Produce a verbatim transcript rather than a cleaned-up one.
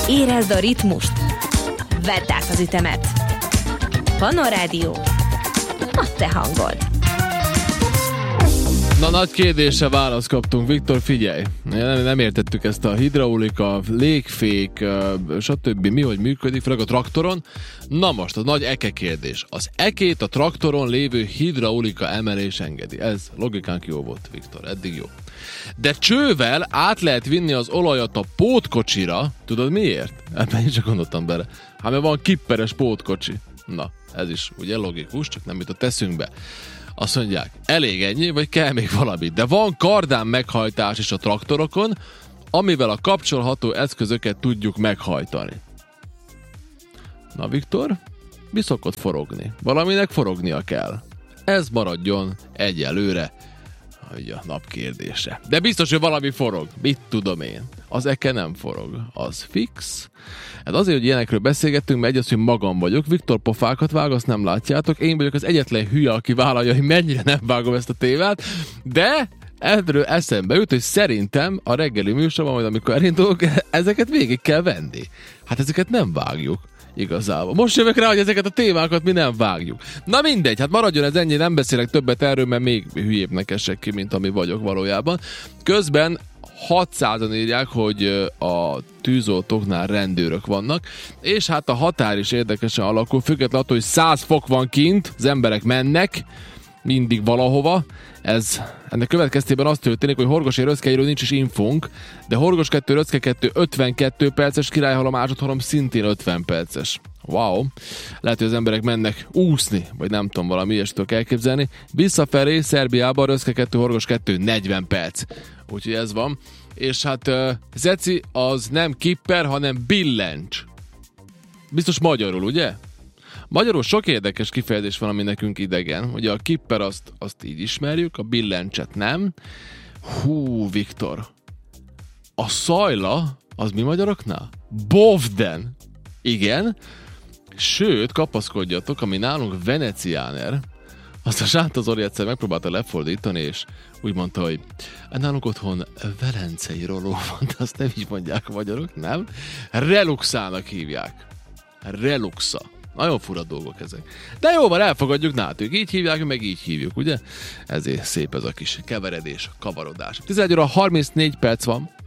Érezd a ritmust. Vedd át az ütemet. Panorádió. A te hangod. Na, nagy kérdésre választ kaptunk. Viktor, figyelj! Nem, nem értettük ezt a hidraulika, légfék, stb. Mi, hogy működik, főleg a traktoron. Na most, a nagy eke kérdés. Az ekét a traktoron lévő hidraulika emelés engedi. Ez logikánk jó volt, Viktor, eddig jó. De csővel át lehet vinni az olajat a pótkocsira. Tudod miért? Ebben én csak gondoltam bele. Hát mert van kipperes pótkocsi. Na, ez is ugye logikus, csak nem jutott eszünkbe. Azt mondják, elég ennyi, vagy kell még valami. De van kardán meghajtás is a traktorokon, amivel a kapcsolható eszközöket tudjuk meghajtani. Na, Viktor, mi szokott forogni? Valaminek forognia kell. Ez maradjon egyelőre hogy a nap kérdése. De biztos, hogy valami forog. Mit tudom én? Az eke nem forog. Az fix. Hát azért, hogy ilyenekről beszélgettünk, mert egy az, hogy magam vagyok. Viktor pofákat vág, azt nem látjátok. Én vagyok az egyetlen hülye, aki vállalja, hogy mennyire nem vágom ezt a témát. De erről eszembe jut, hogy szerintem a reggeli műsorban, majd amikor elindulok, ezeket végig kell venni. Hát ezeket nem vágjuk. Igazából. Most jövök rá, hogy ezeket a témákat mi nem vágjuk. Na mindegy, hát maradjon ez ennyi, nem beszélek többet erről, mert még hülyébbnek esek ki, mint ami vagyok valójában. Közben hatszázan írják, hogy a tűzoltóknál rendőrök vannak, és hát a határ is érdekesen alakul, függetlenül attól, hogy száz fok van kint, az emberek mennek, mindig valahova. Ez, ennek következtében az történik, hogy Horgosér-Röszkeiről nincs is infónk, de Horgos kettő Röszke kettő ötvenkettő perces, Királyhalom Másodhalom szintén ötven perces. Wow! Lehet, hogy az emberek mennek úszni, vagy nem tudom, valami ilyesmitől elképzelni. Visszafelé Szerbiában Röszke kettő Horgos kettő negyven perc. Úgyhogy ez van. És hát uh, Zeci az nem kipper, hanem billencs. Biztos magyarul, ugye? Magyarul sok érdekes kifejezés van, ami nekünk idegen. Ugye a kipper azt, azt így ismerjük, a billencset nem. Hú, Viktor. A szajla, az mi magyaroknál? Bovden. Igen. Sőt, kapaszkodjatok, ami nálunk veneciáner, azt a Sánta Zoli egyszer megpróbálta lefordítani, és úgy mondta, hogy nálunk otthon velencei roló van, de azt nem így mondják a magyarok, nem? Reluxának hívják. Reluxa. Nagyon fura dolgok ezek. De jó van, elfogadjuk, náltuk így hívják, meg így hívjuk, ugye? Ezért szép ez a kis keveredés, kavarodás. tizenegy óra harmincnégy perc van.